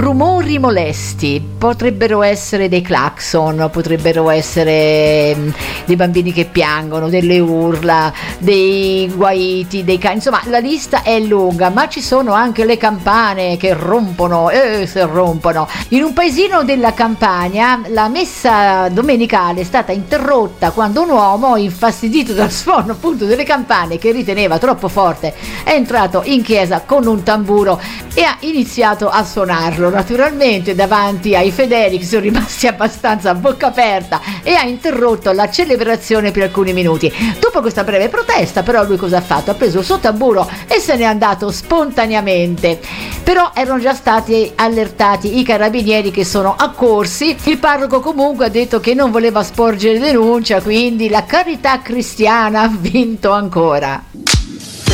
rumori molesti, potrebbero essere dei clacson, potrebbero essere dei bambini che piangono, delle urla, dei guaiti, dei cani, insomma la lista è lunga, ma ci sono anche le campane che rompono, se rompono. In un paesino della Campania la messa domenicale è stata interrotta quando un uomo, infastidito dal suono appunto delle campane che riteneva troppo forte, è entrato in chiesa con un tamburo e ha iniziato a suonarlo naturalmente davanti ai fedeli che sono rimasti abbastanza a bocca aperta, e ha interrotto la celebrazione per alcuni minuti. Dopo questa breve protesta però lui cosa ha fatto? Ha preso il suo tamburo e se n'è andato spontaneamente, però erano già stati allertati i carabinieri che sono accorsi. Il parroco comunque ha detto che non voleva sporgere denuncia, quindi la carità cristiana ha vinto ancora.